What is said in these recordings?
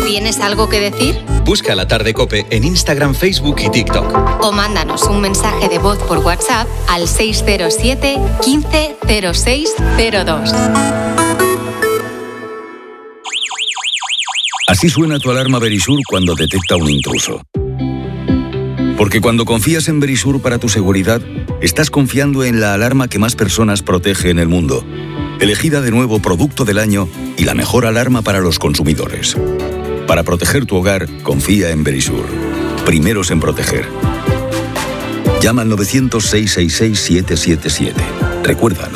¿Tienes algo que decir? Busca La Tarde COPE en Instagram, Facebook y TikTok. O mándanos un mensaje de voz por WhatsApp al 607 15 06 02. Así suena tu alarma Verisur cuando detecta un intruso. Porque cuando confías en Verisur para tu seguridad, estás confiando en la alarma que más personas protege en el mundo. Elegida de nuevo Producto del Año y la mejor alarma para los consumidores. Para proteger tu hogar, confía en Verisur. Primeros en proteger. Llama al 900-666-777. Recuerda,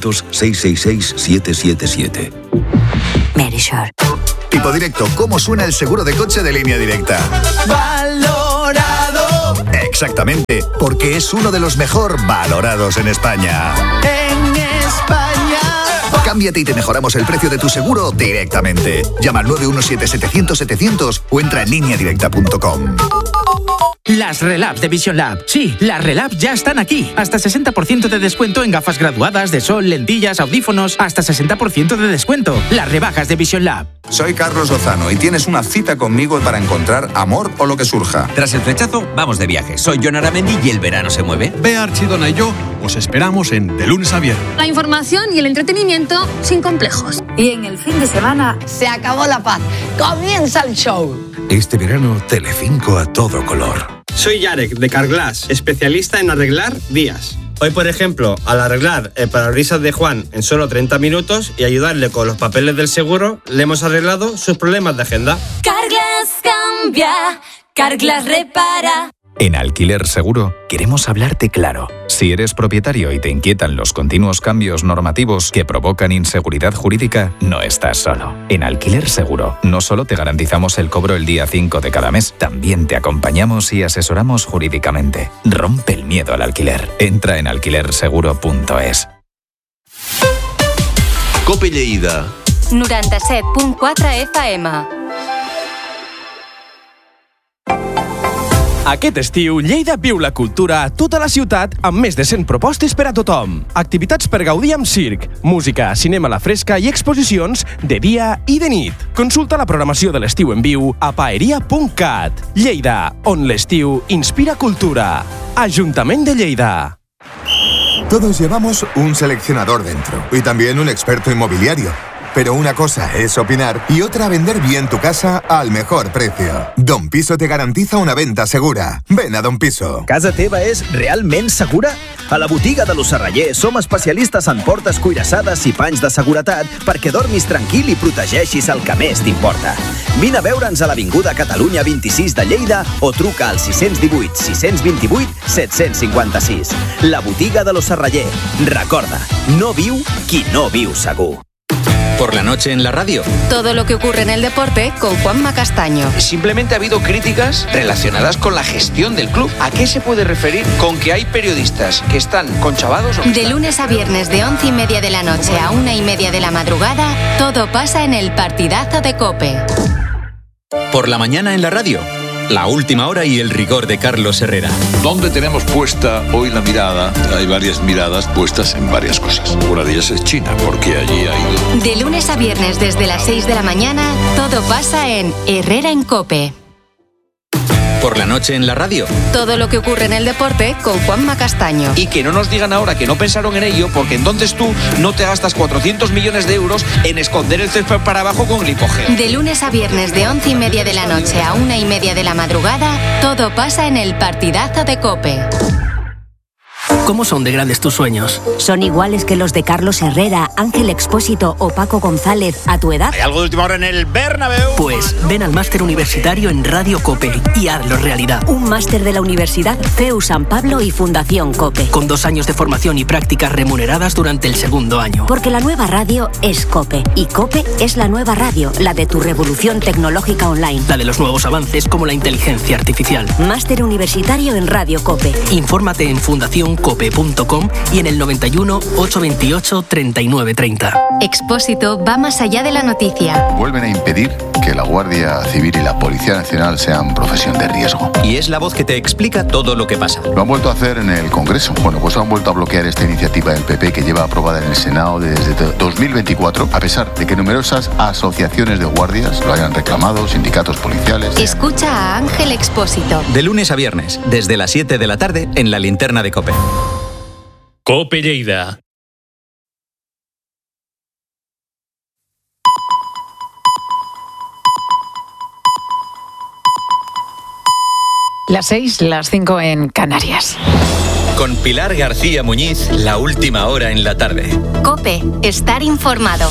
900-666-777. Verisur. Tipo Directo, ¿cómo suena el seguro de coche de Línea Directa? ¡Valorado! Exactamente, porque es uno de los mejor valorados en España. ¡En España! Cámbiate y te mejoramos el precio de tu seguro directamente. Llama al 917-700-700 o entra en lineadirecta.com. Las Relabs de Vision Lab. Sí, las Relabs ya están aquí. Hasta 60% de descuento en gafas graduadas, de sol, lentillas, audífonos. Hasta 60% de descuento. Las rebajas de Vision Lab. Soy Carlos Lozano y tienes una cita conmigo para encontrar amor o lo que surja. Tras el flechazo, vamos de viaje. Soy Jon Aramendi y el verano se mueve. Bea Archidona y yo os esperamos en De Lunes a Viernes. La información y el entretenimiento sin complejos. Y en el fin de semana se acabó la paz. Comienza el show. Este verano, Telecinco a todo color. Soy Yarek, de Carglass, especialista en arreglar vías. Hoy, por ejemplo, al arreglar el parabrisas de Juan en solo 30 minutos y ayudarle con los papeles del seguro, le hemos arreglado sus problemas de agenda. Carglass cambia, Carglass repara. En Alquiler Seguro queremos hablarte claro. Si eres propietario y te inquietan los continuos cambios normativos que provocan inseguridad jurídica, no estás solo. En Alquiler Seguro no solo te garantizamos el cobro el día 5 de cada mes, también te acompañamos y asesoramos jurídicamente. Rompe el miedo al alquiler. Entra en alquilerseguro.es. Cope Lleida 97.4 FM. Aquest estiu, Lleida viu la cultura a tota la ciutat amb més de 100 propostes per a tothom. Activitats per gaudir amb circ, música, cinema a la fresca i exposicions de dia i de nit. Consulta la programació de l'estiu en viu a paeria.cat. Lleida, on l'estiu inspira cultura. Ajuntament de Lleida. Todos llevamos un seleccionador dentro y también un experto inmobiliario. Pero una cosa es opinar y otra vender bien tu casa al mejor precio. Don Piso te garantiza una venta segura. Ven a Don Piso. Casa teva és realment segura? A la botiga de l'Osserraller som especialistes en portes cuirassades i panys de seguretat perquè dormis tranquil i protegeixis el que més t'importa. Vine a veure'ns a l'Avinguda Catalunya 26 de Lleida o truca al 618 628 756. La botiga de l'Osserraller. Recorda, no viu qui no viu segur. Por la noche en la radio. Todo lo que ocurre en el deporte con Juanma Castaño. Simplemente ha habido críticas relacionadas con la gestión del club. ¿A qué se puede referir con que hay periodistas que están conchavados? De lunes a viernes de 11:30 de la noche a 1:30 de la madrugada, todo pasa en el partidazo de COPE. Por la mañana en la radio. La última hora y el rigor de Carlos Herrera. ¿Dónde tenemos puesta hoy la mirada? Hay varias miradas puestas en varias cosas. Una de ellas es China, porque allí ha ido. De lunes a viernes desde las 6 de la mañana, todo pasa en Herrera en COPE. Por la noche en la radio. Todo lo que ocurre en el deporte con Juanma Castaño. Y que no nos digan ahora que no pensaron en ello, porque entonces tú no te gastas 400 millones de euros en esconder el césped para abajo con glipogel. De lunes a viernes de 11:30 de la noche a 1:30 de la madrugada, todo pasa en el partidazo de COPE. ¿Cómo son de grandes tus sueños? ¿Son iguales que los de Carlos Herrera, Ángel Expósito o Paco González a tu edad? ¿Hay algo de última hora en el Bernabéu? Pues ven al máster universitario en Radio COPE y hazlo realidad. Un máster de la Universidad CEU San Pablo y Fundación COPE. Con 2 años de formación y prácticas remuneradas durante el 2º año. Porque la nueva radio es COPE. Y COPE es la nueva radio, la de tu revolución tecnológica online. La de los nuevos avances como la inteligencia artificial. Máster universitario en Radio COPE. Infórmate en fundacioncope.es. cope.com y en el 91 828 3930. Expósito va más allá de la noticia. Vuelven a impedir que la Guardia Civil y la Policía Nacional sean profesión de riesgo. Y es la voz que te explica todo lo que pasa. Lo han vuelto a hacer en el Congreso. Bueno, pues han vuelto a bloquear esta iniciativa del PP que lleva aprobada en el Senado desde 2024, a pesar de que numerosas asociaciones de guardias lo hayan reclamado, sindicatos policiales. Escucha a Ángel Expósito. De lunes a viernes, desde las 7 de la tarde, en la linterna de COPE. COPE Lleida. Las 6, las 5 en Canarias. Con Pilar García Muñiz, la última hora en la tarde. COPE, estar informado.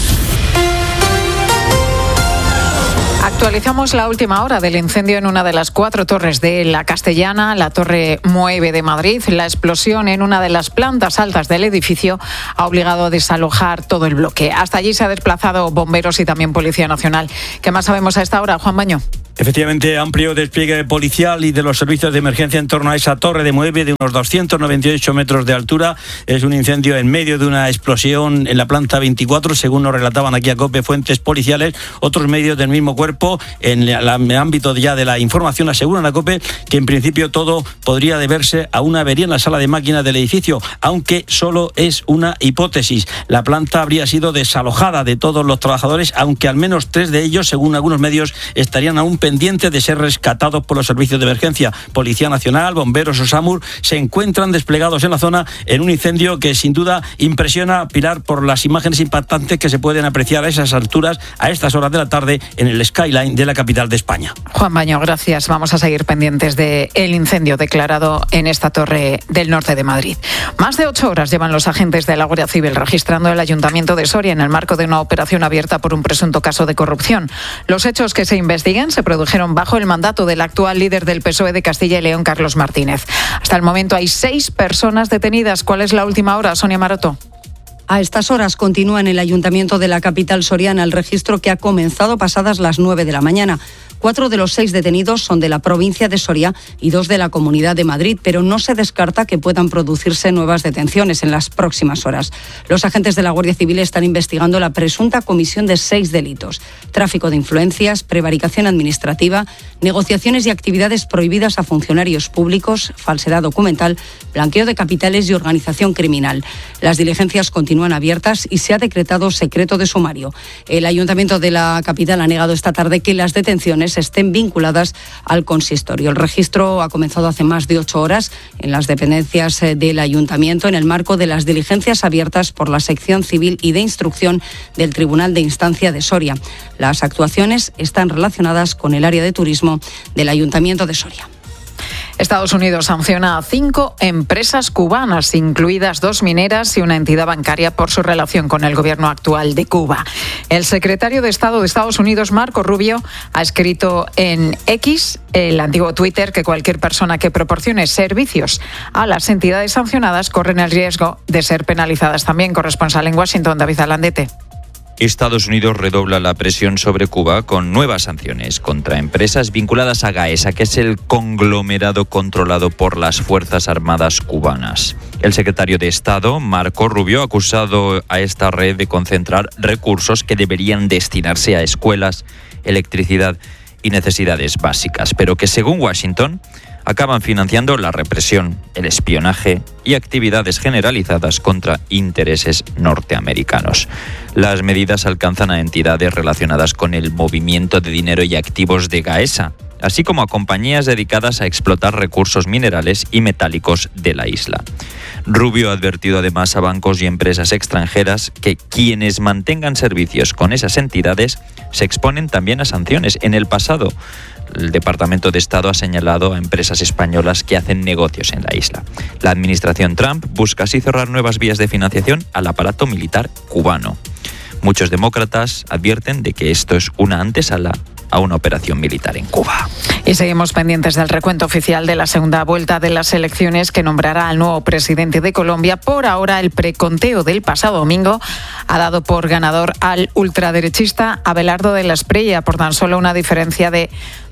Actualizamos la última hora del incendio en una de las 4 torres de La Castellana, la Torre 9 de Madrid. La explosión en una de las plantas altas del edificio ha obligado a desalojar todo el bloque. Hasta allí se ha desplazado bomberos y también Policía Nacional. ¿Qué más sabemos a esta hora, Juan Baño? Efectivamente, amplio despliegue policial y de los servicios de emergencia en torno a esa torre de 9 de unos 298 metros de altura. Es un incendio en medio de una explosión en la planta 24, según nos relataban aquí a COPE fuentes policiales. Otros medios del mismo cuerpo, en el ámbito ya de la información, aseguran a COPE que en principio todo podría deberse a una avería en la sala de máquinas del edificio, aunque solo es una hipótesis. La planta habría sido desalojada de todos los trabajadores, aunque al menos 3 de ellos, según algunos medios, estarían aún pendientes de ser rescatados por los servicios de emergencia. Policía Nacional, bomberos o SAMUR se encuentran desplegados en la zona en un incendio que sin duda impresiona, Pilar, por las imágenes impactantes que se pueden apreciar a esas alturas, a estas horas de la tarde, en el skyline de la capital de España. Juan Baño, gracias. Vamos a seguir pendientes del incendio declarado en esta torre del norte de Madrid. Más de 8 horas llevan los agentes de la Guardia Civil registrando el Ayuntamiento de Soria en el marco de una operación abierta por un presunto caso de corrupción. Los hechos que se investigan se produjeron bajo el mandato del actual líder del PSOE de Castilla y León, Carlos Martínez. Hasta el momento hay 6 personas detenidas. ¿Cuál es la última hora, Sonia Maroto? A estas horas continúa en el Ayuntamiento de la capital soriana el registro que ha comenzado pasadas las 9 de la mañana. 4 de los 6 detenidos son de la provincia de Soria y 2 de la Comunidad de Madrid, pero no se descarta que puedan producirse nuevas detenciones en las próximas horas. Los agentes de la Guardia Civil están investigando la presunta comisión de 6 delitos: tráfico de influencias, prevaricación administrativa, negociaciones y actividades prohibidas a funcionarios públicos, falsedad documental, blanqueo de capitales y organización criminal. Las diligencias continúan abiertas y se ha decretado secreto de sumario. El Ayuntamiento de la capital ha negado esta tarde que las detenciones estén vinculadas al consistorio. El registro ha comenzado hace más de 8 horas en las dependencias del Ayuntamiento en el marco de las diligencias abiertas por la sección civil y de instrucción del Tribunal de Instancia de Soria. Las actuaciones están relacionadas con el área de turismo del Ayuntamiento de Soria. Estados Unidos sanciona a 5 empresas cubanas, incluidas 2 mineras y una entidad bancaria, por su relación con el gobierno actual de Cuba. El secretario de Estado de Estados Unidos, Marco Rubio, ha escrito en X, el antiguo Twitter, que cualquier persona que proporcione servicios a las entidades sancionadas corren el riesgo de ser penalizadas también. Corresponsal en Washington, David Alandete. Estados Unidos redobla la presión sobre Cuba con nuevas sanciones contra empresas vinculadas a Gaesa, que es el conglomerado controlado por las Fuerzas Armadas cubanas. El secretario de Estado, Marco Rubio, ha acusado a esta red de concentrar recursos que deberían destinarse a escuelas, electricidad y necesidades básicas, pero que, según Washington, acaban financiando la represión, el espionaje y actividades generalizadas contra intereses norteamericanos. Las medidas alcanzan a entidades relacionadas con el movimiento de dinero y activos de Gaesa, así como a compañías dedicadas a explotar recursos minerales y metálicos de la isla. Rubio ha advertido además a bancos y empresas extranjeras que quienes mantengan servicios con esas entidades se exponen también a sanciones. En el pasado, el Departamento de Estado ha señalado a empresas españolas que hacen negocios en la isla. La administración Trump busca así cerrar nuevas vías de financiación al aparato militar cubano. Muchos demócratas advierten de que esto es una antesala a una operación militar en Cuba. Y seguimos pendientes del recuento oficial de la segunda vuelta de las elecciones que nombrará al nuevo presidente de Colombia. Por ahora, el preconteo del pasado domingo ha dado por ganador al ultraderechista Abelardo de la Espriella por tan solo una diferencia de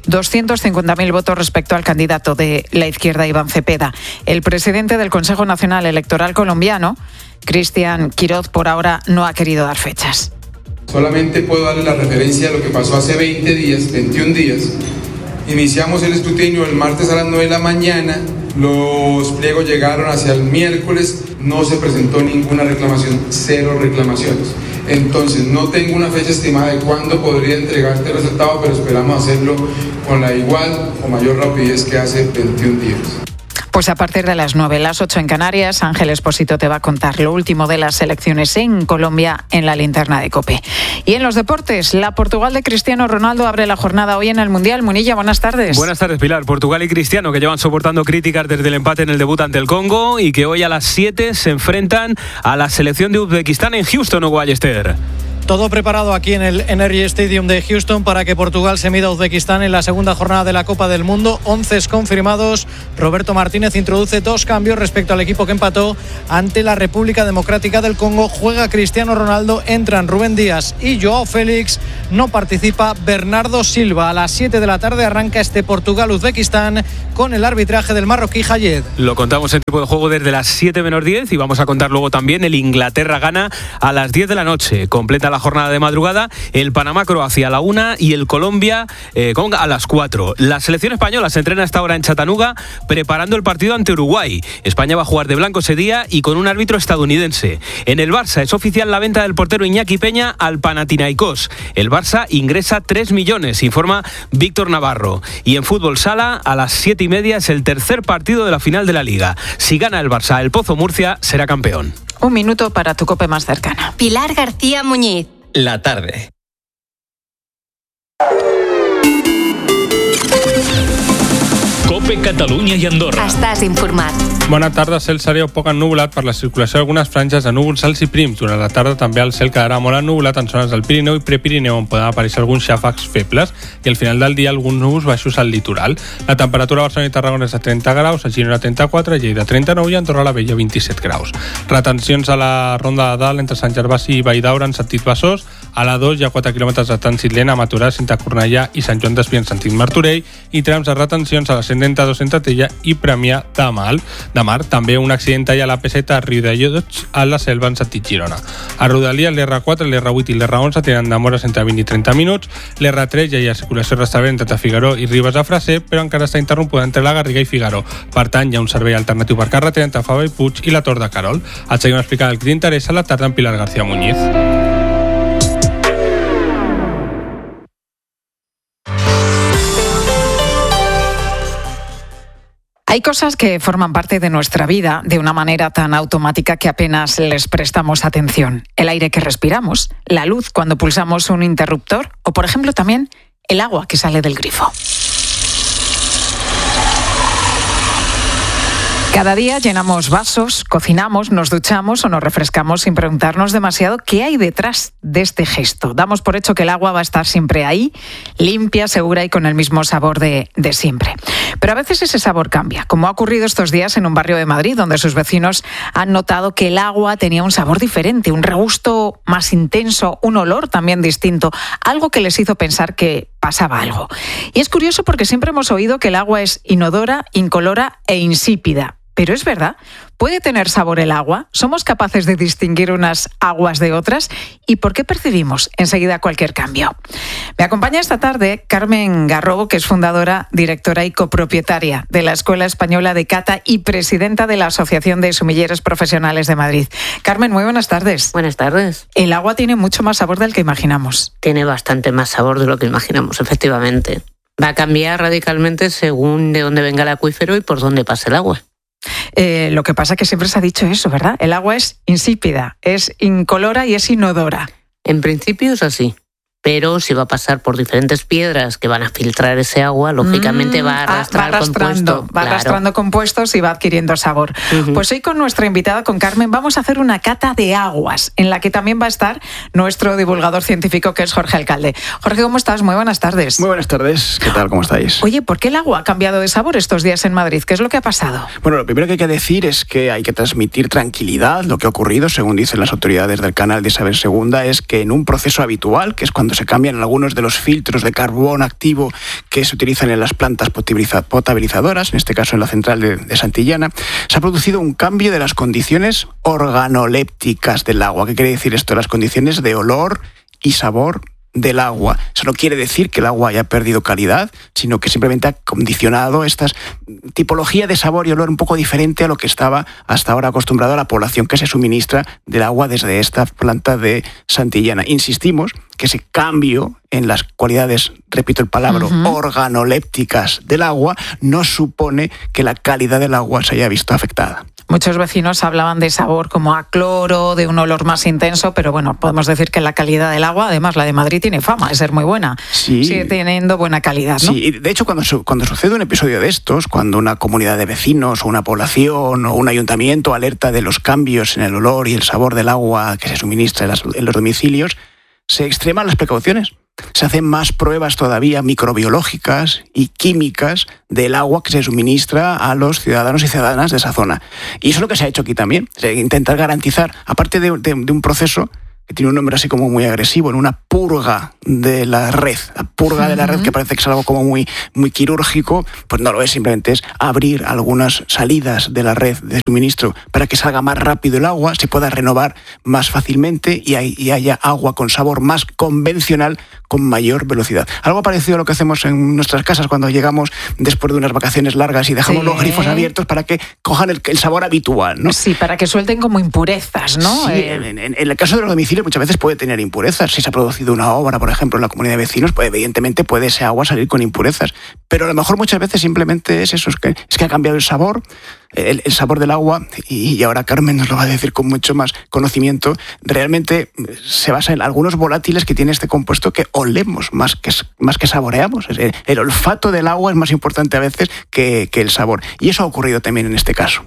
250.000 votos respecto al candidato de la izquierda, Iván Cepeda. El presidente del Consejo Nacional Electoral colombiano, Cristian Quiroz, por ahora no ha querido dar fechas. Solamente puedo darle la referencia a lo que pasó hace 21 días. Iniciamos el escrutinio el martes a las 9 de la mañana, los pliegos llegaron hacia el miércoles, no se presentó ninguna reclamación, 0 reclamaciones. Entonces no tengo una fecha estimada de cuándo podría entregarte el resultado, pero esperamos hacerlo con la igual o mayor rapidez que hace 21 días. Pues a partir de las 9, las 8 en Canarias, Ángel Expósito te va a contar lo último de las elecciones en Colombia en la linterna de COPE. Y en los deportes, la Portugal de Cristiano Ronaldo abre la jornada hoy en el Mundial. Munilla, buenas tardes. Buenas tardes, Pilar. Portugal y Cristiano, que llevan soportando críticas desde el empate en el debut ante el Congo y que hoy a las 7 se enfrentan a la selección de Uzbekistán en Houston, Hugo Ballester. Todo preparado aquí en el Energy Stadium de Houston para que Portugal se mida a Uzbekistán en la segunda jornada de la Copa del Mundo. 11 confirmados. Roberto Martínez introduce 2 cambios respecto al equipo que empató ante la República Democrática del Congo. Juega Cristiano Ronaldo, entran Rubén Díaz y Joao Félix. No participa Bernardo Silva. A las 7 de la tarde arranca este Portugal-Uzbekistán con el arbitraje del marroquí Hayed. Lo contamos en tiempo de juego desde las 7 menos 10 y vamos a contar luego también el Inglaterra-Ghana a las 10 de la noche. Completa la jornada de madrugada, el Panamá-Croacia a la 1 y el Colombia-Conga a las 4. La selección española se entrena a esta hora en Chattanooga preparando el partido ante Uruguay. España va a jugar de blanco ese día y con un árbitro estadounidense. En el Barça es oficial la venta del portero Iñaki Peña al Panathinaikos. El Barça ingresa 3 millones, informa Víctor Navarro. Y en fútbol sala, a las 7:30 es el tercer partido de la final de la Liga. Si gana el Barça, el Pozo Murcia será campeón. Un minuto para tu COPE más cercana. Pilar García Muñiz. La tarde. COPE Catalunya i Andorra. Estàs informat. Bona tarda, cel serà poc ennubulat per la circulació d'algunes franges de núvols alts i prims. Durant la tarda també el cel quedarà molt ennubulat en zones del Pirineu i Prepirineu on poden aparèixer alguns xàfecs febles i al final del dia alguns núvols baixos al litoral. La temperatura a Barcelona i Tarragona és de 30 graus, a Girona 34, a Lleida 39 i a Andorra la Vella 27 graus. Retencions a la Ronda de Dalt entre Sant Gervasi i Valldaura en sentit Besòs. A la 2 hi ha 4 quilòmetres de trànsit lent a Maturà, Cinta Cornellà i Sant Joan d'Espí en sentit Martorell i trams de retencions a la 132 entre Tella i Premià de Mar. També un accident a la P7 a Riudellots a la Selva en sentit Girona. A Rodalies, l'R4, l'R8 i l'R11 tenen demores entre 20 i 30 minuts. L'R3 ja hi ha circulació restaurant entre Figaró i Ribes de Freser, però encara està interrompuda entre la Garriga i Figaró. Per tant, hi ha un servei alternatiu per carretera entre Fava i Puig i la Tor de Carol. Et seguim explicant el que t'interessa a la tarda amb Pilar García Muñiz. Hay cosas que forman parte de nuestra vida de una manera tan automática que apenas les prestamos atención. El aire que respiramos, la luz cuando pulsamos un interruptor o, por ejemplo, también el agua que sale del grifo. Cada día llenamos vasos, cocinamos, nos duchamos o nos refrescamos sin preguntarnos demasiado qué hay detrás de este gesto. Damos por hecho que el agua va a estar siempre ahí, limpia, segura y con el mismo sabor de siempre. Pero a veces ese sabor cambia, como ha ocurrido estos días en un barrio de Madrid, donde sus vecinos han notado que el agua tenía un sabor diferente, un regusto más intenso, un olor también distinto, algo que les hizo pensar que pasaba algo. Y es curioso porque siempre hemos oído que el agua es inodora, incolora e insípida. Pero es verdad, ¿puede tener sabor el agua? ¿Somos capaces de distinguir unas aguas de otras? ¿Y por qué percibimos enseguida cualquier cambio? Me acompaña esta tarde Carmen Garrobo, que es fundadora, directora y copropietaria de la Escuela Española de Cata y presidenta de la Asociación de Sumilleros Profesionales de Madrid. Carmen, muy buenas tardes. Buenas tardes. El agua tiene mucho más sabor del que imaginamos. Tiene bastante más sabor de lo que imaginamos, efectivamente. Va a cambiar radicalmente según de dónde venga el acuífero y por dónde pase el agua. Lo que pasa es que siempre se ha dicho eso, ¿verdad? El agua es insípida, es incolora y es inodora. En principio es así. pero si va a pasar por diferentes piedras que van a filtrar ese agua, lógicamente va a arrastrar compuestos. Va arrastrando compuestos y va adquiriendo sabor. Pues hoy con nuestra invitada, con Carmen, vamos a hacer una cata de aguas, en la que también va a estar nuestro divulgador científico, que es Jorge Alcalde. Jorge, ¿cómo estás? Muy buenas tardes. Muy buenas tardes. ¿Qué tal? ¿Cómo estáis? Oye, ¿por qué el agua ha cambiado de sabor estos días en Madrid? ¿Qué es lo que ha pasado? Bueno, lo primero que hay que decir es que hay que transmitir tranquilidad. Lo que ha ocurrido, según dicen las autoridades del canal de Isabel II, es que en un proceso habitual, que es cuando se cambian algunos de los filtros de carbón activo que se utilizan en las plantas potabilizadoras, en este caso en la central de Santillana, se ha producido un cambio de las condiciones organolépticas del agua. ¿Qué quiere decir esto? Las condiciones de olor y sabor del agua. Eso no quiere decir que el agua haya perdido calidad, sino que simplemente ha condicionado esta tipología de sabor y olor un poco diferente a lo que estaba hasta ahora acostumbrado a la población que se suministra del agua desde esta planta de Santillana. Insistimos que ese cambio en las cualidades, repito el palabra, organolépticas del agua, no supone que la calidad del agua se haya visto afectada. Muchos vecinos hablaban de sabor como a cloro, de un olor más intenso, pero bueno, podemos decir que la calidad del agua, además la de Madrid, tiene fama de ser muy buena. Sí. Sigue teniendo buena calidad, ¿no? Sí, y de hecho cuando sucede un episodio de estos, cuando una comunidad de vecinos o una población o un ayuntamiento alerta de los cambios en el olor y el sabor del agua que se suministra en los domicilios, se extreman las precauciones. Se hacen más pruebas todavía microbiológicas y químicas del agua que se suministra a los ciudadanos y ciudadanas de esa zona. Y eso es lo que se ha hecho aquí también. Intentar garantizar, aparte de un proceso que tiene un nombre así como muy agresivo, en una purga de la red. La purga de la red, que parece que es algo como muy, muy quirúrgico, pues no lo es, simplemente es abrir algunas salidas de la red de suministro para que salga más rápido el agua, se pueda renovar más fácilmente y haya agua con sabor más convencional, con mayor velocidad. Algo parecido a lo que hacemos en nuestras casas cuando llegamos después de unas vacaciones largas y dejamos los grifos abiertos para que cojan el sabor habitual, ¿no? Sí, para que suelten como impurezas, ¿no? Sí, en el caso de los domicilios muchas veces puede tener impurezas. Si se ha producido una obra, por ejemplo, en la comunidad de vecinos, pues evidentemente puede ese agua salir con impurezas. Pero a lo mejor muchas veces simplemente es eso, es que ha cambiado el sabor, el sabor del agua, y ahora Carmen nos lo va a decir con mucho más conocimiento. Realmente se basa en algunos volátiles que tiene este compuesto que olemos más que saboreamos. El olfato del agua es más importante a veces que el sabor. Y eso ha ocurrido también en este caso.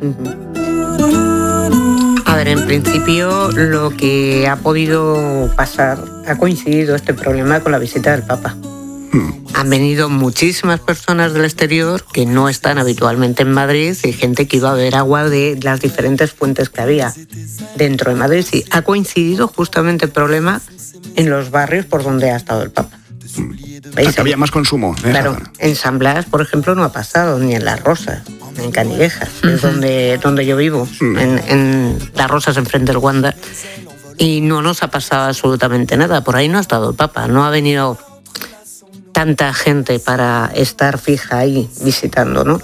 A ver, en principio lo que ha podido pasar, ha coincidido este problema con la visita del Papa. Han venido muchísimas personas del exterior que no están habitualmente en Madrid y gente que iba a beber agua de las diferentes fuentes que había dentro de Madrid. Sí, ha coincidido justamente el problema en los barrios por donde ha estado el Papa. ¿Veis? Había más consumo. Claro, en San Blas, por ejemplo, no ha pasado, ni en Las Rosas, ni en Canillejas, que es donde yo vivo, en Las Rosas, enfrente del Wanda, y no nos ha pasado absolutamente nada. Por ahí no ha estado el Papa, no ha venido tanta gente para estar fija ahí visitando, ¿no?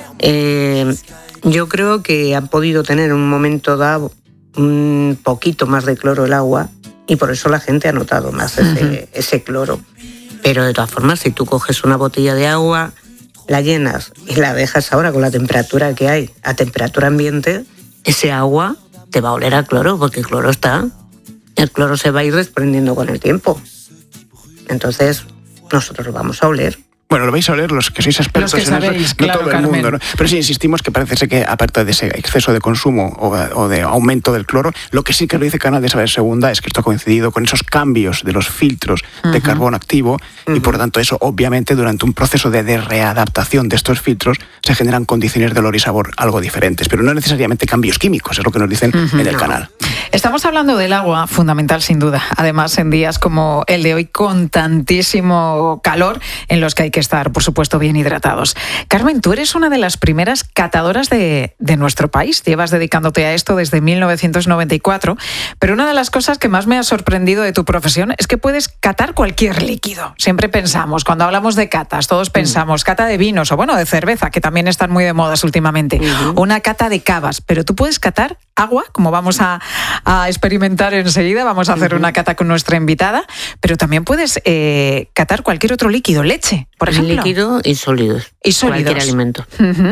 Yo creo que han podido tener en un momento dado un poquito más de cloro el agua y por eso la gente ha notado más ese cloro. Pero de todas formas, si tú coges una botella de agua, la llenas y la dejas ahora con la temperatura que hay, a temperatura ambiente, ese agua te va a oler a cloro, porque el cloro el cloro se va a ir desprendiendo con el tiempo. Entonces, nosotros lo vamos a oler. Bueno, lo vais a oler los que sois expertos en sabéis, eso, claro, no todo el mundo, ¿no? Pero sí insistimos que parece ser que, aparte de ese exceso de consumo o de aumento del cloro, lo que sí que lo dice Canal de Isabel II es que esto ha coincidido con esos cambios de los filtros de carbón activo y por tanto eso obviamente durante un proceso de readaptación de estos filtros se generan condiciones de olor y sabor algo diferentes, pero no necesariamente cambios químicos, es lo que nos dicen en el canal. Estamos hablando del agua, fundamental sin duda, además en días como el de hoy con tantísimo calor en los que hay que estar, por supuesto, bien hidratados. Carmen, tú eres una de las primeras catadoras de nuestro país. Llevas dedicándote a esto desde 1994, pero una de las cosas que más me ha sorprendido de tu profesión es que puedes catar cualquier líquido. Siempre pensamos, cuando hablamos de catas, todos pensamos cata de vinos o, bueno, de cerveza, que también están muy de modas últimamente, una cata de cavas, pero tú puedes catar agua, como vamos a experimentar enseguida, vamos a hacer una cata con nuestra invitada, pero también puedes catar cualquier otro líquido, leche, por ejemplo. Líquido y sólidos. Y sólidos. Cualquier alimento.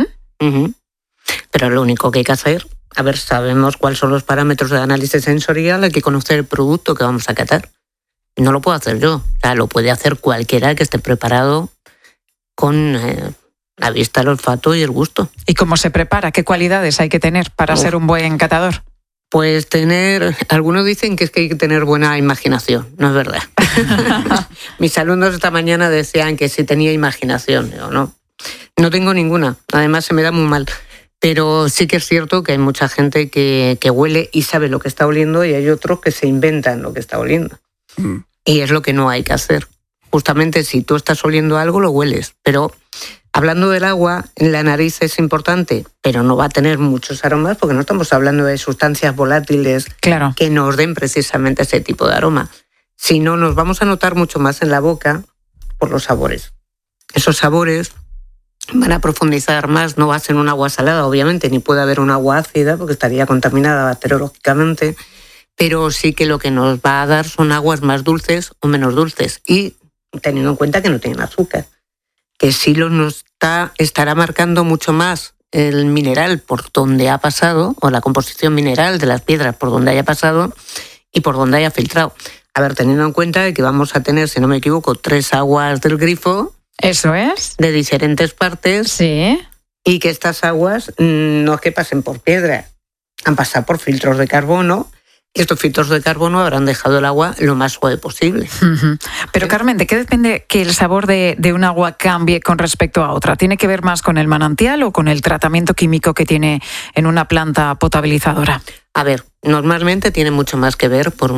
Pero lo único que hay que hacer, a ver, sabemos cuáles son los parámetros de análisis sensorial, hay que conocer el producto que vamos a catar. no lo puedo hacer yo. O sea, lo puede hacer cualquiera que esté preparado con la vista, el olfato y el gusto. ¿Y cómo se prepara? ¿Qué cualidades hay que tener para ser un buen catador? Pues algunos dicen que es que hay que tener buena imaginación, no es verdad. Mis alumnos esta mañana decían que sí tenía imaginación, yo no tengo ninguna, además se me da muy mal. Pero sí que es cierto que hay mucha gente que huele y sabe lo que está oliendo y hay otros que se inventan lo que está oliendo. Y es lo que no hay que hacer. Justamente si tú estás oliendo algo, lo hueles. Pero hablando del agua, la nariz es importante, pero no va a tener muchos aromas porque no estamos hablando de sustancias volátiles que nos den precisamente ese tipo de aroma. Sino nos vamos a notar mucho más en la boca por los sabores. Esos sabores van a profundizar más, no va a ser un agua salada, obviamente, ni puede haber un agua ácida porque estaría contaminada bacteriológicamente, pero sí que lo que nos va a dar son aguas más dulces o menos dulces, y teniendo en cuenta que no tienen azúcar, que sí nos estará marcando mucho más el mineral por donde ha pasado, o la composición mineral de las piedras por donde haya pasado y por donde haya filtrado. A ver, teniendo en cuenta que vamos a tener, si no me equivoco, 3 aguas del grifo. Eso es. De diferentes partes. Sí. Y que estas aguas no es que pasen por piedra, han pasado por filtros de carbono. Y estos filtros de carbono habrán dejado el agua lo más suave posible. Pero Carmen, ¿de qué depende que el sabor de un agua cambie con respecto a otra? ¿Tiene que ver más con el manantial o con el tratamiento químico que tiene en una planta potabilizadora? A ver, normalmente tiene mucho más que ver por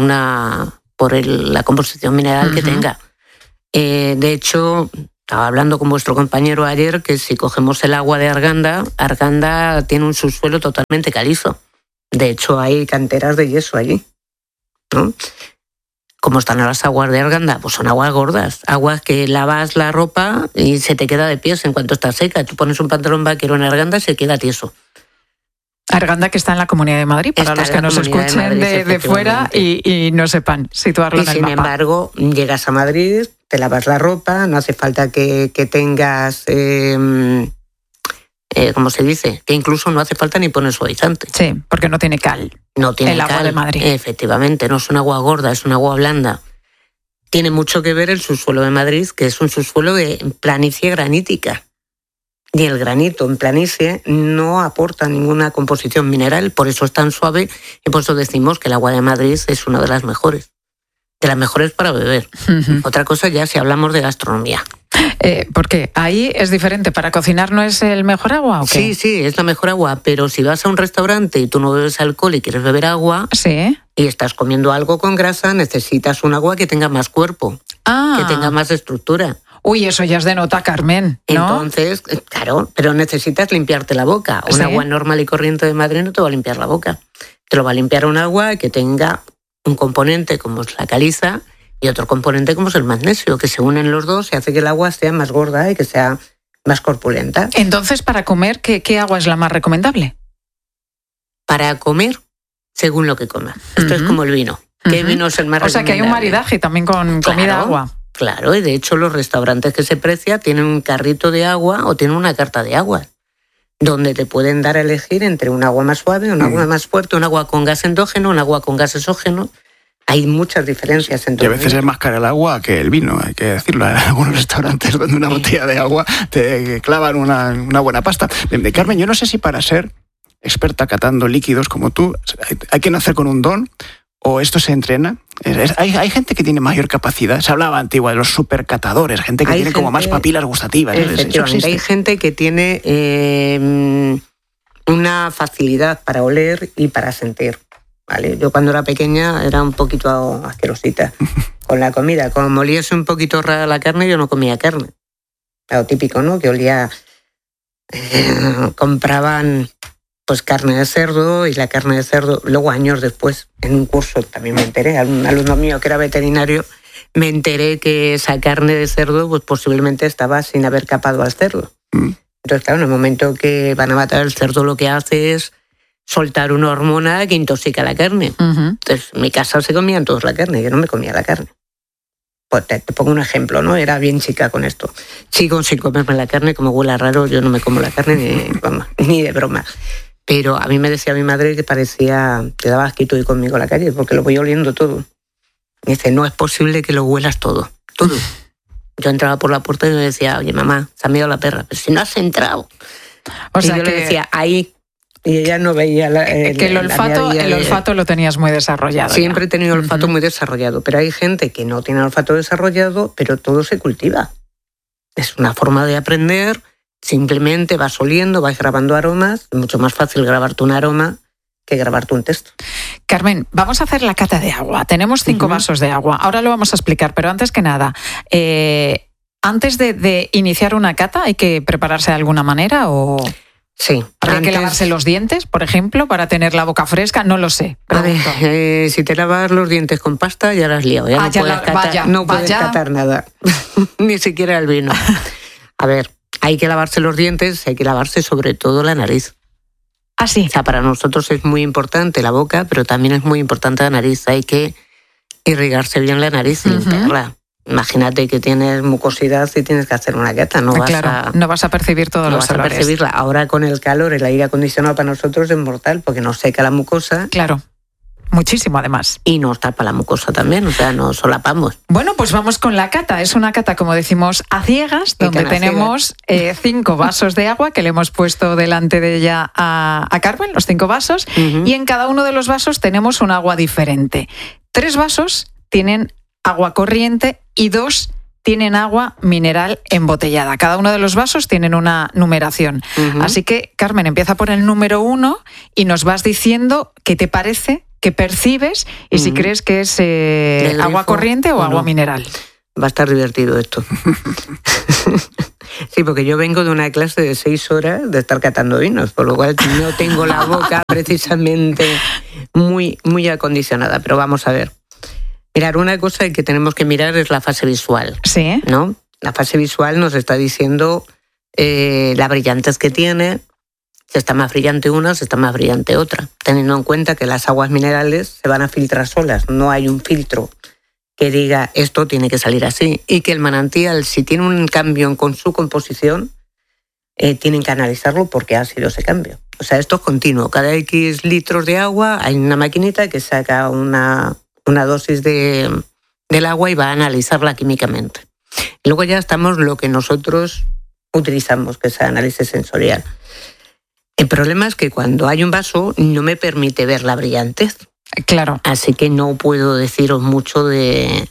la composición mineral que tenga. De hecho, estaba hablando con vuestro compañero ayer que si cogemos el agua de Arganda tiene un subsuelo totalmente calizo. De hecho, hay canteras de yeso allí, ¿no? ¿Cómo están las aguas de Arganda? Pues son aguas gordas, aguas que lavas la ropa y se te queda de pies en cuanto está seca. Tú pones un pantalón vaquero en Arganda y se queda tieso. Arganda, que está en la Comunidad de Madrid, para los que nos escuchen de fuera y no sepan situarlo en el mapa. Sin embargo, llegas a Madrid, te lavas la ropa, no hace falta que tengas, ¿cómo se dice? Que incluso no hace falta ni poner suavizante. Sí, porque no tiene cal. No tiene el cal. Agua de Madrid. Efectivamente, no es un agua gorda, es un agua blanda. Tiene mucho que ver el subsuelo de Madrid, que es un subsuelo de planicie granítica. Y el granito en planicie no aporta ninguna composición mineral, por eso es tan suave y por eso decimos que el agua de Madrid es una de las mejores para beber. Otra cosa ya si hablamos de gastronomía. ¿Por qué? ¿Ahí es diferente? ¿Para cocinar no es el mejor agua o qué? Sí, es la mejor agua, pero si vas a un restaurante y tú no bebes alcohol y quieres beber agua y estás comiendo algo con grasa, necesitas un agua que tenga más cuerpo, que tenga más estructura. Uy, eso ya es de nota, Carmen, ¿no? Entonces, claro, pero necesitas limpiarte la boca. Un agua normal y corriente de Madrid no te va a limpiar la boca. Te lo va a limpiar un agua que tenga un componente como es la caliza y otro componente como es el magnesio, que se unen los dos y hace que el agua sea más gorda y que sea más corpulenta. Entonces, para comer, ¿qué agua es la más recomendable? Para comer, según lo que comas. Esto es como el vino. ¿Qué vino es el más recomendable? O sea, que hay un maridaje también con comida-agua. Claro, y de hecho los restaurantes que se precia tienen un carrito de agua o tienen una carta de agua, donde te pueden dar a elegir entre un agua más suave, un agua más fuerte, un agua con gas endógeno, un agua con gas exógeno. Hay muchas diferencias entre Y a veces es más cara el agua que el vino, hay que decirlo. En algunos restaurantes donde una botella de agua te clavan una buena pasta. Carmen, yo no sé si para ser experta catando líquidos como tú, hay que nacer con un don o esto se entrena. Hay gente que tiene mayor capacidad. Se hablaba antigua de los supercatadores, gente que tiene como más papilas gustativas. Efectivamente, hay gente que tiene una facilidad para oler y para sentir. ¿Vale? Yo cuando era pequeña era un poquito asquerosita con la comida. Como oliese un poquito rara la carne, yo no comía carne. Lo típico, ¿no? Que olía... compraban pues carne de cerdo y la carne de cerdo, luego años después, en un curso también me enteré, un alumno mío que era veterinario, me enteré que esa carne de cerdo pues posiblemente estaba sin haber capado al cerdo. Entonces, claro, en el momento que van a matar el cerdo lo que hace es soltar una hormona que intoxica la carne. Entonces, en mi casa se comían todos la carne, yo no me comía la carne. Pues te pongo un ejemplo, ¿no? Era bien chica con esto. Sigo sin comerme la carne, como huele raro, yo no me como la carne ni de broma. Pero a mí me decía mi madre que parecía que daba asquito ir conmigo a la calle, porque lo voy oliendo todo. Me dice, no es posible que lo huelas todo. Yo entraba por la puerta y me decía, oye, mamá, se ha meado la perra. Pero si no has entrado. O sea, yo le decía, ahí. Y ella no veía que el olfato lo tenías muy desarrollado. Siempre he tenido el olfato muy desarrollado, pero hay gente que no tiene el olfato desarrollado, pero todo se cultiva. Es una forma de aprender, simplemente vas oliendo, vas grabando aromas, es mucho más fácil grabarte un aroma que grabarte un texto. Carmen, vamos a hacer la cata de agua. Tenemos 5 vasos de agua, ahora lo vamos a explicar, pero antes que nada, antes de iniciar una cata, ¿hay que prepararse de alguna manera o...? Sí. ¿Habría que lavarse los dientes, por ejemplo, para tener la boca fresca? No lo sé. A ver, si te lavas los dientes con pasta, ya la has liado. No puedes catar nada. Ni siquiera el vino. A ver, hay que lavarse los dientes, hay que lavarse sobre todo la nariz. ¿Ah, sí? O sea, para nosotros es muy importante la boca, pero también es muy importante la nariz. Hay que irrigarse bien la nariz y limpiarla. Imagínate que tienes mucosidad y tienes que hacer una cata. No vas a percibir todos los olores. No vas a percibirla. Ahora con el calor, el aire acondicionado para nosotros es mortal porque nos seca la mucosa. Claro, muchísimo además. Y nos tapa la mucosa también, o sea, nos solapamos. Bueno, pues vamos con la cata. Es una cata, como decimos, a ciegas, donde tenemos 5 vasos de agua que le hemos puesto delante de ella a Carmen, los 5 vasos, y en cada uno de los vasos tenemos un agua diferente. 3 vasos tienen agua corriente y 2 tienen agua mineral embotellada. Cada uno de los vasos tienen una numeración. Así que, Carmen, empieza por el número 1 y nos vas diciendo qué te parece, qué percibes y si crees que es agua corriente o agua mineral. Va a estar divertido esto. Sí, porque yo vengo de una clase de 6 horas de estar catando vinos, por lo cual no tengo la boca precisamente muy, muy acondicionada. Pero vamos a ver. Mirar, una cosa que tenemos que mirar es la fase visual. Sí. ¿No? La fase visual nos está diciendo la brillantez que tiene, si está más brillante una, si está más brillante otra. Teniendo en cuenta que las aguas minerales se van a filtrar solas, no hay un filtro que diga esto tiene que salir así. Y que el manantial, si tiene un cambio con su composición, tienen que analizarlo porque ha sido ese cambio. O sea, esto es continuo. Cada X litros de agua hay una maquinita que saca una dosis del agua y va a analizarla químicamente. Luego ya estamos lo que nosotros utilizamos, que es el análisis sensorial. El problema es que cuando hay un vaso no me permite ver la brillantez. Claro. Así que no puedo deciros mucho del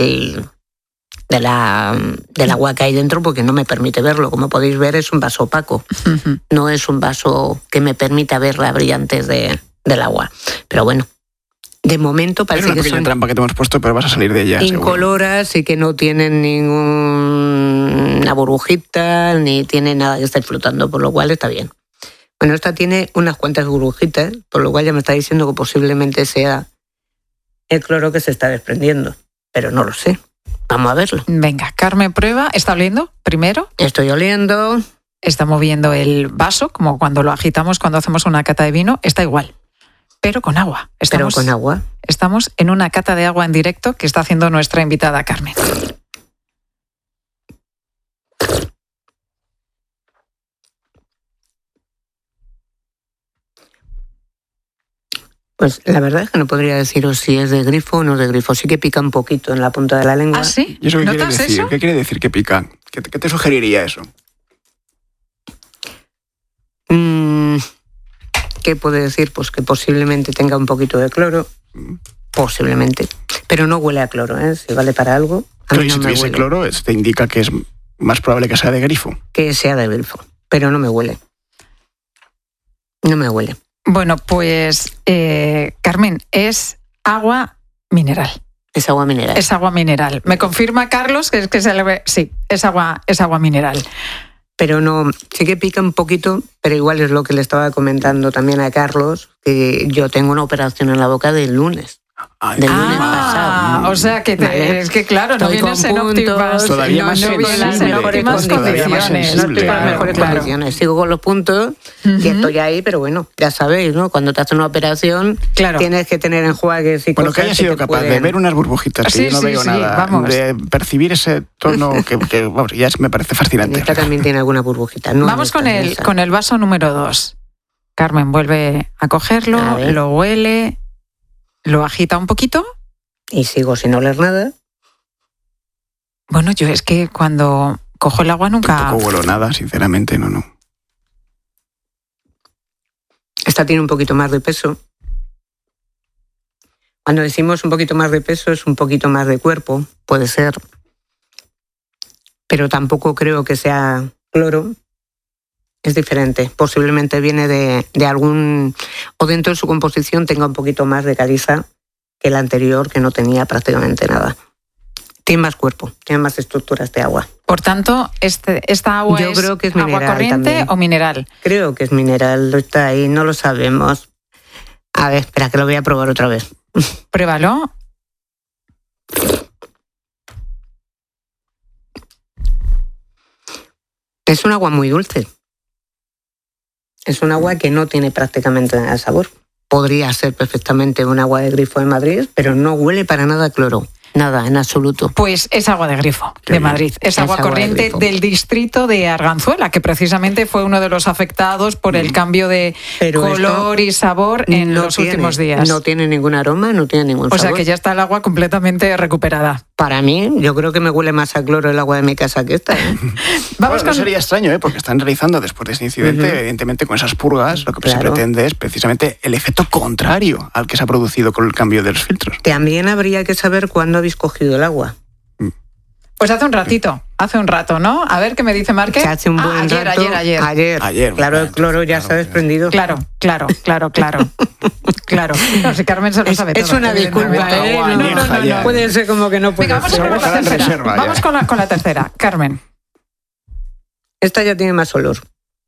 agua que hay dentro porque no me permite verlo. Como podéis ver, es un vaso opaco. No es un vaso que me permita ver la brillantez del agua. Pero bueno, de momento parece que es una pequeña trampa que te hemos puesto, pero vas a salir de ella. Incoloras y que no tienen ninguna burbujita ni tiene nada que esté flotando, por lo cual está bien. Bueno, esta tiene unas cuantas burbujitas, por lo cual ya me está diciendo que posiblemente sea el cloro que se está desprendiendo, pero no lo sé. Vamos a verlo. Venga, Carmen prueba. ¿Está oliendo primero? Estoy oliendo. Está moviendo el vaso, como cuando lo agitamos cuando hacemos una cata de vino. Está igual. Pero con agua. Estamos en una cata de agua en directo que está haciendo nuestra invitada Carmen. Pues la verdad es que no podría deciros si es de grifo o no es de grifo. Sí que pica un poquito en la punta de la lengua. ¿Ah, sí? ¿Y eso qué quiere decir? Eso? ¿Qué quiere decir que pica? ¿Qué te sugeriría eso? ¿Qué puede decir? Pues que posiblemente tenga un poquito de cloro. Posiblemente. Pero no huele a cloro, ¿eh? Si vale para algo. Pero si tuviese cloro, te indica que es más probable que sea de grifo. Que sea de grifo. Pero no me huele. No me huele. Bueno, pues, Carmen, es agua mineral. Es agua mineral. Es agua mineral. Me confirma Carlos que sí, es agua mineral. Pero no, sí que pica un poquito, pero igual es lo que le estaba comentando también a Carlos, que yo tengo una operación en la boca del lunes. Del lunes pasado. O sea que es que claro, no vienes en óptimas. Todavía más óptimas condiciones. No estoy en las mejores condiciones. Sigo con los puntos y estoy ahí, pero bueno, ya sabéis, ¿no? Cuando te hacen una operación, tienes que tener enjuagues y cosas. Bueno, que hayas sido capaz de ver unas burbujitas, que yo no veo nada, de percibir ese tono que vamos, ya me parece fascinante. Esta también tiene alguna burbujita. No, vamos con el vaso número 2. Carmen vuelve a cogerlo, lo huele. Lo agita un poquito. y sigo sin oler nada. Bueno, yo es que cuando cojo el agua nunca... Tampoco huelo nada, sinceramente, no. Esta tiene un poquito más de peso. Cuando decimos un poquito más de peso es un poquito más de cuerpo, puede ser. Pero tampoco creo que sea cloro. Es diferente. Posiblemente viene de algún... o dentro de su composición tenga un poquito más de caliza que el anterior, que no tenía prácticamente nada. Tiene más cuerpo, tiene más estructura este agua. Por tanto, esta agua Yo creo que es agua mineral corriente también. o mineral. Creo que es mineral, está ahí, no lo sabemos. A ver, espera, que lo voy a probar otra vez. Pruébalo. Es un agua muy dulce. Es un agua que no tiene prácticamente nada de sabor. Podría ser perfectamente un agua de grifo de Madrid, pero no huele para nada a cloro. Nada, en absoluto. Pues es agua de grifo de Madrid. Es agua corriente del distrito de Arganzuela, que precisamente fue uno de los afectados por el cambio de color y sabor en los últimos días. No tiene ningún aroma, no tiene ningún sabor. O sea que ya está el agua completamente recuperada. Para mí, yo creo que me huele más a cloro el agua de mi casa que esta. No sería extraño, porque están realizando después de ese incidente, evidentemente con esas purgas, lo que se pretende es precisamente el efecto contrario al que se ha producido con el cambio de los filtros. También habría que saber cuándo habéis cogido el agua. Pues hace un rato, ¿no? A ver qué me dice Márquez. Hace un buen rato. Ayer. Claro, el cloro ya se ha desprendido. Claro. No, si Carmen se lo sabe todo. Es una disculpa, No. Puede ser como que no puede. Venga, vamos con la tercera. Vamos con la tercera. Carmen. Esta ya tiene más olor.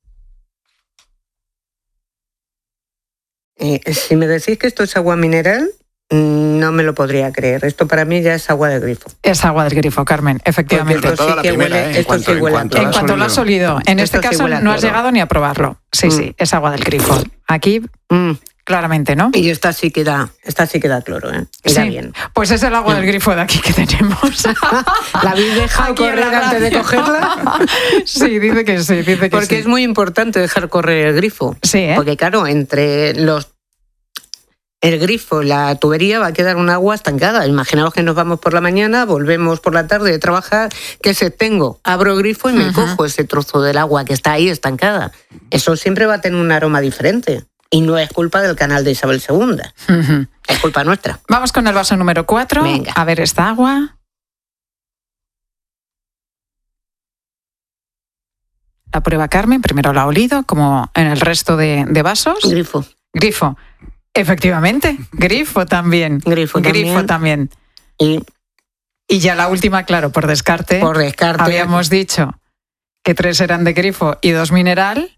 Si me decís que esto es agua mineral, no me lo podría creer. Esto para mí ya es agua de grifo. Es agua del grifo, Carmen, efectivamente. Esto sí que huele. En cuanto lo has olido. En este caso no has llegado ni a probarlo. Sí, es agua del grifo. Aquí, claramente, ¿no? Y esta sí que da cloro, ¿eh? Mira bien. Pues es el agua del grifo de aquí que tenemos. ¿La habéis dejado correr antes de cogerla? Sí, dice que sí. Porque es muy importante dejar correr el grifo. Sí, Porque claro, entre el grifo y la tubería va a quedar un agua estancada. Imaginaos que nos vamos por la mañana, volvemos por la tarde de trabajar, ¿qué sé tengo? Abro el grifo y me cojo ese trozo del agua que está ahí estancada. Eso siempre va a tener un aroma diferente. Y no es culpa del canal de Isabel II. Es culpa nuestra. Vamos con el vaso número 4. Venga. A ver esta agua. La prueba Carmen, primero la ha olido, como en el resto de vasos. Grifo. Efectivamente, grifo también. Grifo también. Y ya la última, claro, por descarte. Habíamos dicho que 3 eran de grifo y 2 mineral.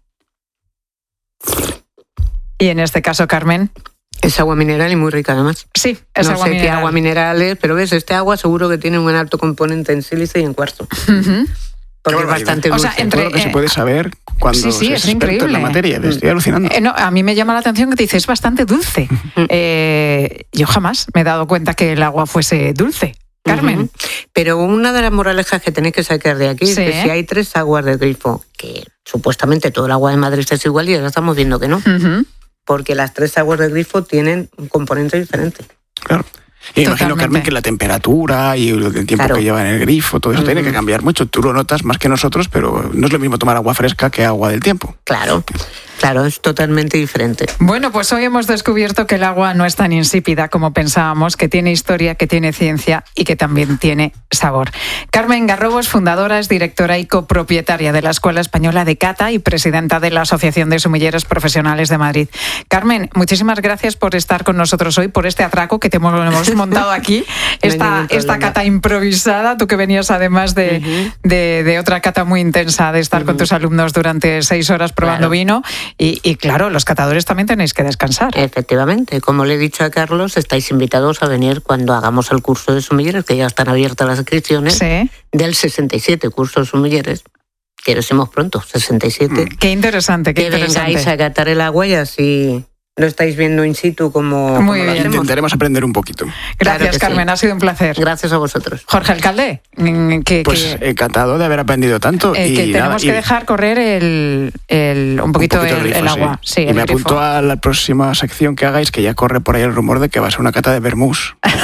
Y en este caso, Carmen... Es agua mineral y muy rica además. Sí, es agua mineral. No sé qué agua mineral es, pero ves, este agua seguro que tiene un alto componente en sílice y en cuarzo. Porque es bastante dulce. O sea, todo lo que se puede saber cuando se es experto en la materia. Estoy alucinando. A mí me llama la atención que te dice, es bastante dulce. Yo jamás me he dado cuenta que el agua fuese dulce. Carmen. Pero una de las moralejas que tenéis que sacar de aquí es que si hay 3 aguas de grifo, que supuestamente todo el agua de Madrid es igual, y ahora estamos viendo que no. Porque las 3 aguas de grifo tienen un componente diferente. Claro. Y imagino, Carmen, que la temperatura y el tiempo que lleva en el grifo, todo eso tiene que cambiar mucho. Tú lo notas más que nosotros, pero no es lo mismo tomar agua fresca que agua del tiempo. Claro, es totalmente diferente. Bueno, pues hoy hemos descubierto que el agua no es tan insípida como pensábamos, que tiene historia, que tiene ciencia y que también tiene sabor. Carmen Garrobos, fundadora, es directora y copropietaria de la Escuela Española de Cata y presidenta de la Asociación de Sumilleros Profesionales de Madrid. Carmen, muchísimas gracias por estar con nosotros hoy, por este atraco que te hemos montado aquí, esta cata improvisada, tú que venías además de otra cata muy intensa, de estar con tus alumnos durante 6 horas probando vino. Y claro, los catadores también tenéis que descansar. Efectivamente, como le he dicho a Carlos, estáis invitados a venir cuando hagamos el curso de sumilleros, que ya están abiertas las inscripciones, del 67 curso de sumilleres, que lo hacemos pronto, 67. Qué interesante, qué interesante. Que vengáis a catar el agua y así lo estáis viendo in situ como muy bien. Intentaremos aprender un poquito. Gracias, Carmen, ha sido un placer. Gracias a vosotros. Jorge Alcalde, pues encantado de haber aprendido tanto. Que tenemos que dejar correr un poquito el agua. Sí, y me apunto a la próxima sección que hagáis, que ya corre por ahí el rumor de que va a ser una cata de vermús.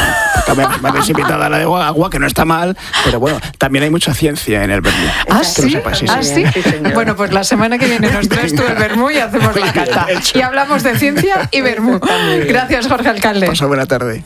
Me habéis invitado a la de agua, que no está mal, pero bueno, también hay mucha ciencia en el vermú. ¿Sí? ¿Sí? Bueno, pues la semana que viene nos traes tú el vermú y hacemos la cata. Y hablamos de ciencia y vermú. Gracias, Jorge Alcalde. Pasa buena tarde.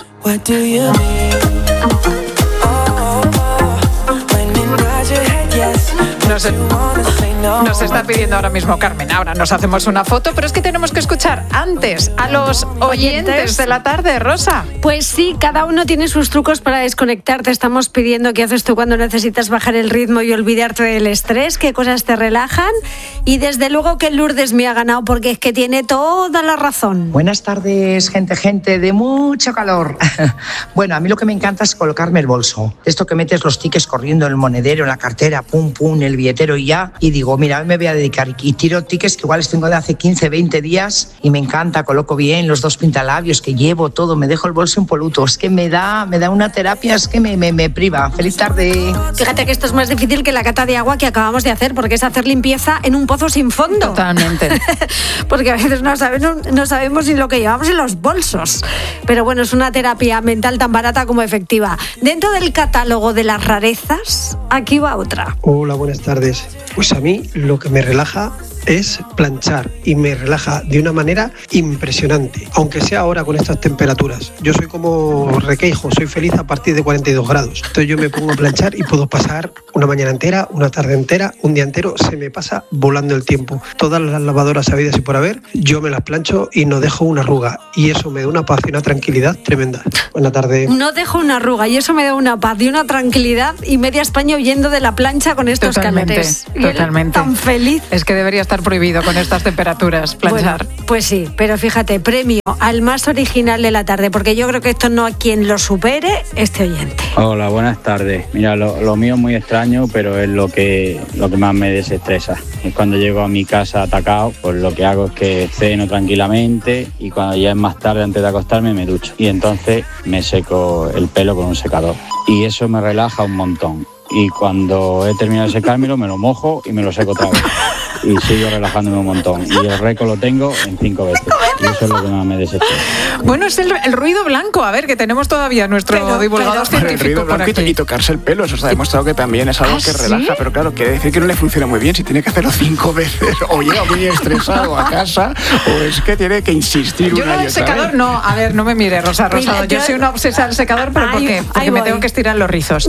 Nos está pidiendo ahora mismo Carmen. Ahora nos hacemos una foto, pero es que tenemos que escuchar antes a los oyentes de la tarde, Rosa. Pues sí, cada uno tiene sus trucos para desconectar. Te estamos pidiendo qué haces tú cuando necesitas bajar el ritmo y olvidarte del estrés, qué cosas te relajan. Y desde luego que Lourdes me ha ganado porque es que tiene toda la razón. Buenas tardes, gente de mucho calor. Bueno, a mí lo que me encanta es colocarme el bolso. Esto que metes los tickets corriendo en el monedero, en la cartera, pum, pum, el billetero y ya. Y digo, mira, me voy a dedicar y tiro tickets que igual les tengo de hace 15, 20 días y me encanta, coloco bien los 2 pintalabios que llevo, todo, me dejo el bolso impoluto. Es que me da una terapia, es que me priva. Feliz tarde. Fíjate que esto es más difícil que la cata de agua que acabamos de hacer, porque es hacer limpieza en un pozo sin fondo. Totalmente. Porque a veces no sabemos ni lo que llevamos en los bolsos. Pero bueno, es una terapia mental tan barata como efectiva. Dentro del catálogo de las rarezas, aquí va otra. Hola, buenas tardes. Pues a mí lo que me relaja es planchar y me relaja de una manera impresionante, aunque sea ahora con estas temperaturas. Yo soy como Requeijo, soy feliz a partir de 42 grados. Entonces yo me pongo a planchar y puedo pasar una mañana entera, una tarde entera, un día entero, se me pasa volando el tiempo. Todas las lavadoras habidas y por haber, yo me las plancho y no dejo una arruga. Y eso me da una paz y una tranquilidad tremenda. Buena tarde. No dejo una arruga y eso me da una paz y una tranquilidad y media España huyendo de la plancha con estos calores. Totalmente. Tan feliz. Es que debería estar prohibido con estas temperaturas planchar. Bueno, pues sí, pero fíjate, premio al más original de la tarde, porque yo creo que esto no hay quien lo supere, este oyente. Hola, buenas tardes. Mira, lo mío es muy extraño, pero es lo que más me desestresa. Es cuando llego a mi casa atacado, pues lo que hago es que ceno tranquilamente y cuando ya es más tarde, antes de acostarme, me ducho. Y entonces me seco el pelo con un secador. Y eso me relaja un montón. Y cuando he terminado de secármelo, me lo mojo y me lo seco otra vez. Y sigo relajándome un montón. Y el récord lo tengo en 5 veces. Y eso es lo que más me desestresa. Bueno, es el ruido blanco. A ver, que tenemos todavía nuestro divulgador científico. El ruido blanco y tocarse el pelo, eso se ha demostrado que también es algo que relaja. Pero claro, quiere decir que no le funciona muy bien si tiene que hacerlo 5 veces. O llega muy estresado a casa, o es que tiene que insistir una y otra vez. Yo el secador no. A ver, no me mire, Rosa Rosado. Yo soy una obsesa del secador, pero ¿por qué? Porque me tengo que estirar los rizos.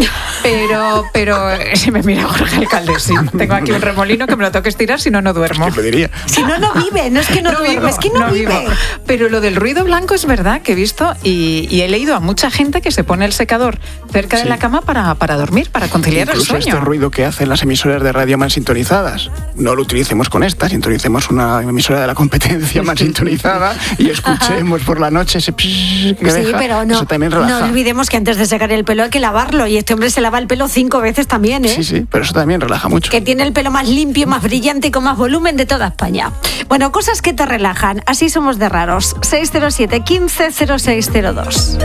Pero si me mira Jorge Alcalde, sí. Tengo aquí un remolino que me lo tengo que estirar, si no, no duermo. Lo diría. Si no, no vive, no es que no duerme, es que no vive. Vivo. Pero lo del ruido blanco es verdad que he visto y he leído a mucha gente que se pone el secador cerca de la cama para dormir, para conciliar incluso el sueño. Este ruido que hacen las emisoras de radio mal sintonizadas, no lo utilicemos con esta, sintonicemos una emisora de la competencia mal sintonizada y escuchemos por la noche ese que deja, pero no, eso también relaja. No olvidemos que antes de secar el pelo hay que lavarlo y este hombre se lava el pelo 5 veces también, ¿eh? Sí, pero eso también relaja mucho. Que tiene el pelo más limpio, más brillante y con más volumen de toda España. Bueno, cosas que te relajan. Así somos de raros. 607 15 0602.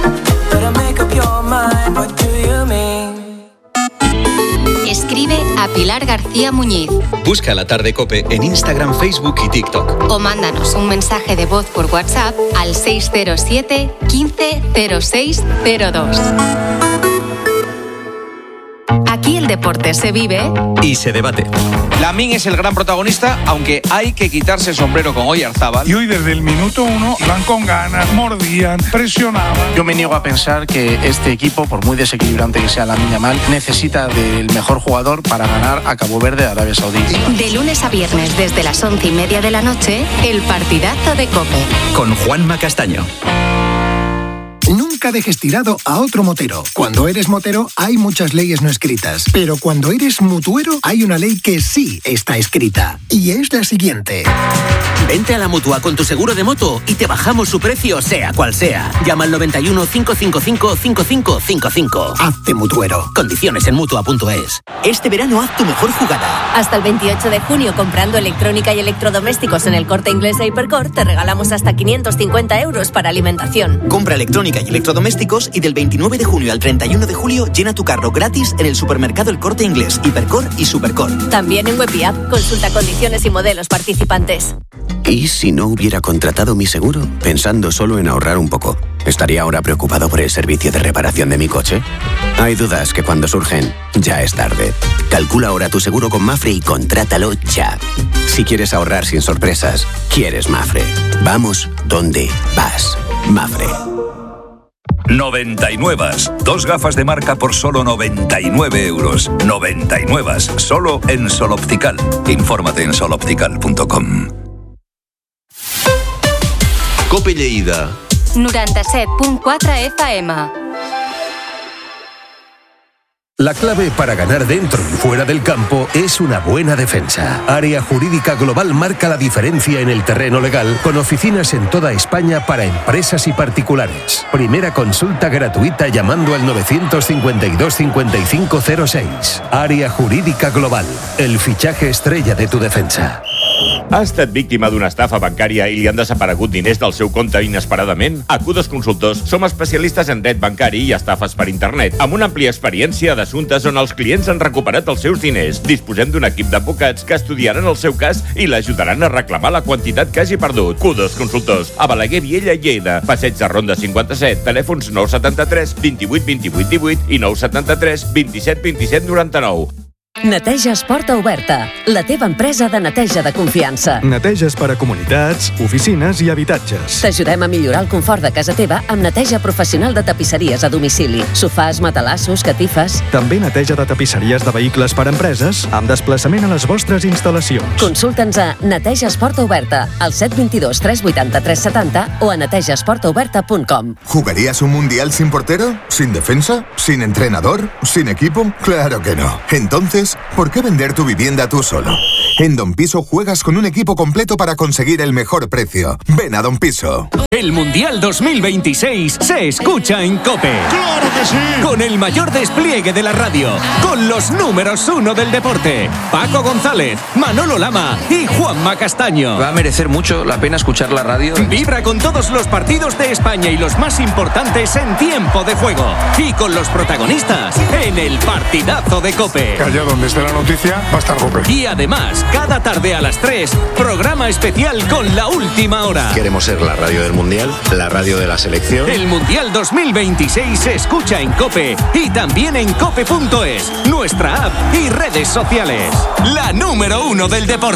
Escribe a Pilar García Muñiz. Busca La Tarde COPE en Instagram, Facebook y TikTok. O mándanos un mensaje de voz por WhatsApp al 607 15 0602. Aquí el deporte se vive y se debate. Lamín es el gran protagonista, aunque hay que quitarse el sombrero con Oyarzábal. Y hoy desde el minuto 1 iban con ganas, mordían, presionaban. Yo me niego a pensar que este equipo, por muy desequilibrante que sea Lamine Yamal, necesita del mejor jugador para ganar a Cabo Verde, Arabia Saudí. De lunes a viernes desde las 11:30 de la noche, el partidazo de COPE. Con Juanma Castaño. Nunca dejes tirado a otro motero. Cuando eres motero hay muchas leyes no escritas, pero cuando eres mutuero hay una ley que sí está escrita, y es la siguiente. Vente a la Mutua con tu seguro de moto y te bajamos su precio sea cual sea. Llama al 91 555 5555. Hazte mutuero. Condiciones en Mutua.es. Este verano haz tu mejor jugada. Hasta el 28 de junio, comprando electrónica y electrodomésticos en el Corte Inglés e Hipercor, te regalamos hasta 550 euros para alimentación. Compra electrónica y electrodomésticos y del 29 de junio al 31 de julio llena tu carro gratis en el supermercado El Corte Inglés, Hipercor y Supercor. También en web y app. Consulta condiciones y modelos participantes. ¿Y si no hubiera contratado mi seguro? Pensando solo en ahorrar un poco. ¿Estaría ahora preocupado por el servicio de reparación de mi coche? Hay dudas que cuando surgen, ya es tarde. Calcula ahora tu seguro con Mafre y contrátalo ya. Si quieres ahorrar sin sorpresas, quieres Mafre. Vamos donde vas. Mafre. 99. 2 gafas de marca por solo 99 euros. 99. Solo en Sol Optical. Infórmate en soloptical.com. Cope Lleida. 97.4 FM. La clave para ganar dentro y fuera del campo es una buena defensa. Área Jurídica Global marca la diferencia en el terreno legal, con oficinas en toda España para empresas y particulares. Primera consulta gratuita llamando al 952 5506. Área Jurídica Global, el fichaje estrella de tu defensa. Ha estat víctima d'una estafa bancària i li han desaparegut diners del seu compte inesperadament? A Q2 Consultors som especialistes en dret bancari i estafes per internet, amb una àmplia experiència d'assumptes on els clients han recuperat els seus diners. Disposem d'un equip d'advocats que estudiaran el seu cas i l'ajudaran a reclamar la quantitat que hagi perdut. Q2 Consultors, a Balaguer, Viella i Lleida. Passeig de Ronda 57, telèfons 973 28 28 18 i 973 27 27 99. Neteja Porta Oberta, la teva empresa de neteja de confiança. Neteges per a comunitats, oficines i habitatges. T'ajudem a millorar el confort de casa teva amb neteja professional de tapisseries a domicili. Sofàs, matalassos, catifes... També neteja de tapisseries de vehicles per a empreses amb desplaçament a les vostres instal·lacions. Consulta'ns a Neteja Porta Oberta al 722 380 370 o a netejasportaoberta.com. ¿Jugarías un mundial sin portero? ¿Sin defensa? ¿Sin entrenador? ¿Sin equipo? Claro que no. Entonces, ¿por qué vender tu vivienda tú solo? En Don Piso juegas con un equipo completo para conseguir el mejor precio. Ven a Don Piso. El Mundial 2026 se escucha en COPE. ¡Claro que sí! Con el mayor despliegue de la radio, con los números 1 del deporte, Paco González, Manolo Lama y Juanma Castaño. Va a merecer mucho la pena escuchar la radio. Vibra con todos los partidos de España y los más importantes en tiempo de juego. Y con los protagonistas en el partidazo de COPE. Que allá donde esté la noticia va a estar COPE. Y además, cada tarde a las 3, programa especial con La Última Hora. Queremos ser la radio del Mundial, la radio de la selección. El Mundial 2026 se escucha en COPE y también en cope.es, nuestra app y redes sociales. La número 1 del deporte.